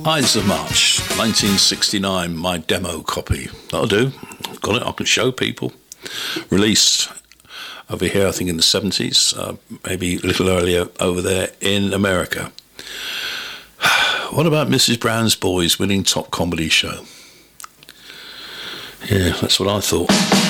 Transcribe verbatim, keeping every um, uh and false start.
Ides of March, nineteen sixty-nine, my demo copy. That'll do. Got it, I can show people. Released over here, I think in the seventies, uh, maybe a little earlier over there in America. What about Missus Brown's Boys winning top comedy show? Yeah, that's what I thought.